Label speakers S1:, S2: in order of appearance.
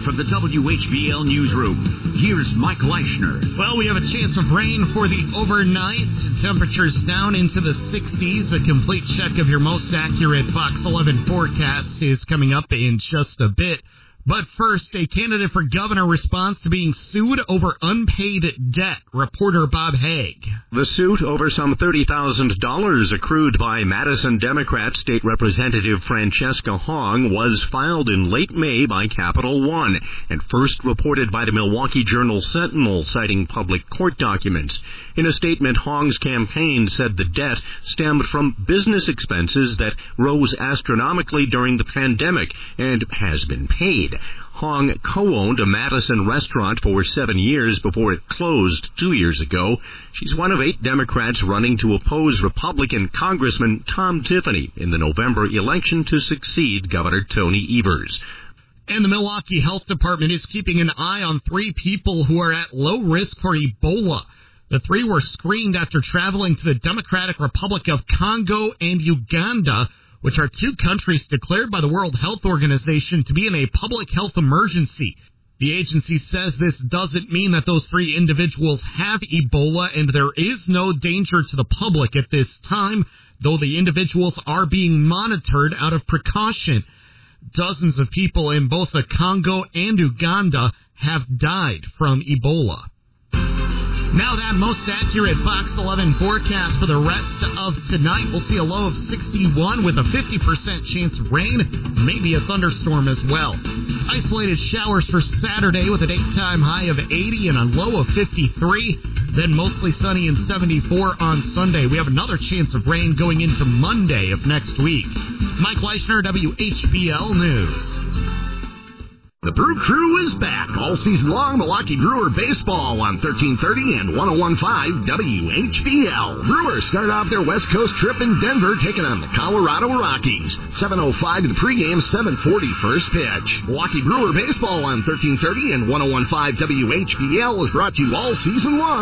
S1: from the WHBL Newsroom. Here's Mike Leischner.
S2: Well, we have a chance of rain for the overnight. Temperatures down into the 60s. A complete check of your most accurate Fox 11 forecast is coming up in just a bit. But first, a candidate for governor responds to being sued over unpaid debt. Reporter Bob Haig.
S3: The suit over some $30,000 accrued by Madison Democrat State Representative Francesca Hong was filed in late May by Capital One and first reported by the Milwaukee Journal-Sentinel, citing public court documents. In a statement, Hong's campaign said the debt stemmed from business expenses that rose astronomically during the pandemic and has been paid. Hong co-owned a Madison restaurant for 7 years before it closed 2 years ago. She's one of 8 Democrats running to oppose Republican Congressman Tom Tiffany in the November election to succeed Governor Tony Evers.
S2: And the Milwaukee Health Department is keeping an eye on 3 people who are at low risk for Ebola. The 3 were screened after traveling to the Democratic Republic of Congo and Uganda, which are 2 countries declared by the World Health Organization to be in a public health emergency. The agency says this doesn't mean that those 3 individuals have Ebola, and there is no danger to the public at this time, though the individuals are being monitored out of precaution. Dozens of people in both the Congo and Uganda have died from Ebola. Now that most accurate Fox 11 forecast for the rest of tonight. We'll see a low of 61 with a 50% chance of rain, maybe a thunderstorm as well. Isolated showers for Saturday with a daytime high of 80 and a low of 53. Then mostly sunny and 74 on Sunday. We have another chance of rain going into Monday of next week. Mike Leischner, WHBL News.
S4: The Brew Crew is back all season long. Milwaukee Brewer baseball on 1330 and 101.5 WHBL. Brewers start off their West Coast trip in Denver, taking on the Colorado Rockies. 7:05 to the pregame, 7:40 first pitch. Milwaukee Brewer baseball on 1330 and 101.5 WHBL is brought to you all season long